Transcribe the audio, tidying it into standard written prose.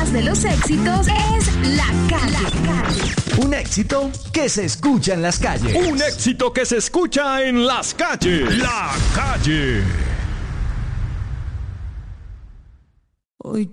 voz de los éxitos es La Calle. Un éxito que se escucha en las calles. Un éxito que se escucha en las calles. La Calle.